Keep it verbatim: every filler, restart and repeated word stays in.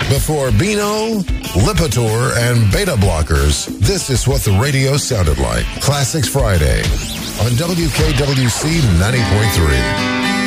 Before Beano, Lipitor, and beta blockers, this is what the radio sounded like. Classics Friday on W K W C ninety point three.